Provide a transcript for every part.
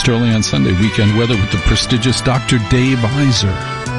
Sterling on Sunday. Weekend weather with the prestigious Dr. Dave Iser.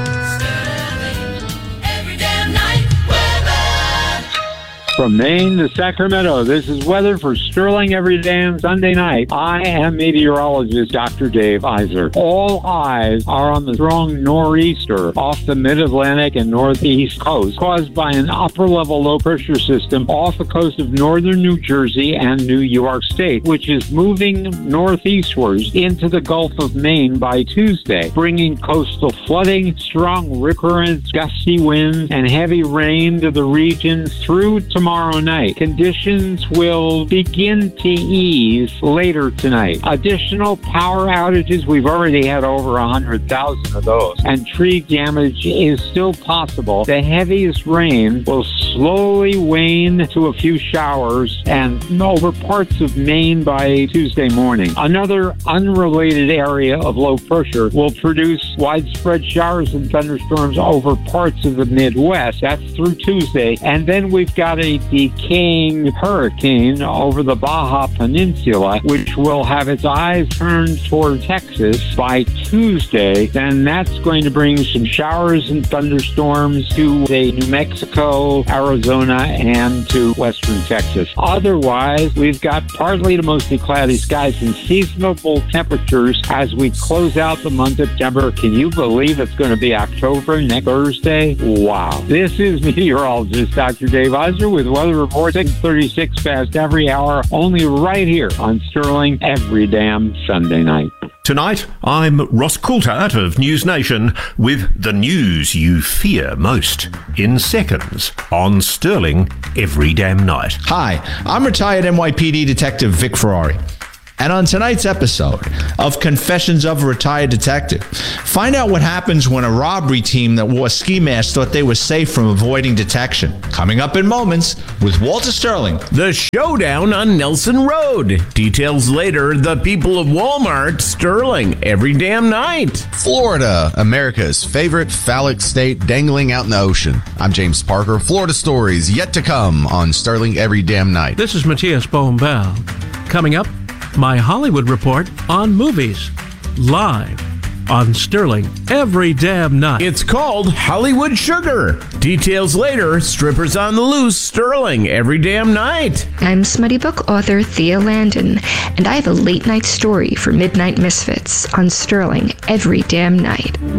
From Maine to Sacramento, this is weather for Sterling every damn Sunday night. I am meteorologist Dr. Dave Iser. All eyes are on the strong nor'easter off the mid-Atlantic and northeast coast, caused by an upper-level low-pressure system off the coast of northern New Jersey and New York State, which is moving northeastwards into the Gulf of Maine by Tuesday, bringing coastal flooding, strong rip currents, gusty winds, and heavy rain to the region through tomorrow night. Conditions will begin to ease later tonight. Additional power outages, we've already had over 100,000 of those, and tree damage is still possible. The heaviest rain will slowly wane to a few showers and over parts of Maine by Tuesday morning. Another unrelated area of low pressure will produce widespread showers and thunderstorms over parts of the Midwest. That's through Tuesday. And then we've got a decaying hurricane over the Baja Peninsula, which will have its eyes turned toward Texas by Tuesday. Then that's going to bring some showers and thunderstorms to New Mexico, Arizona, and to western Texas. Otherwise, we've got partly to mostly cloudy skies and seasonable temperatures as we close out the month of September. Can you believe it's going to be October next Thursday? Wow. This is meteorologist Dr. Dave Iser with weather report 6:36 past every hour, only right here on Sterling every damn Sunday night. Tonight, I'm Ross Coulthart of News Nation with the news you fear most in seconds on Sterling every damn night. Hi, I'm retired NYPD Detective Vic Ferrari. And on tonight's episode of Confessions of a Retired Detective, find out what happens when a robbery team that wore ski masks thought they were safe from avoiding detection. Coming up in moments with Walter Sterling. The showdown on Nelson Road. Details later. The people of Walmart. Sterling every damn night. Florida, America's favorite phallic state dangling out in the ocean. I'm James Parker. Florida stories yet to come on Sterling every damn night. This is Matthias Bohm-Bell. Coming up, my Hollywood report on movies, live on Sterling every damn night. It's called Hollywood Sugar. Details later. Strippers on the loose. Sterling every damn night. I'm Smutty Book author Thea Landon, and I have a late night story for Midnight Misfits on Sterling every damn night.